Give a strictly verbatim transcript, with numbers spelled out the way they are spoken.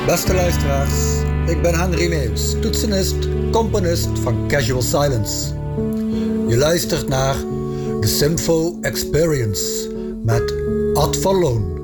Beste luisteraars, ik ben Henry Meeuws, toetsenist, componist van Casual Silence. Je luistert naar The Sympho Experience met Ad van Loon.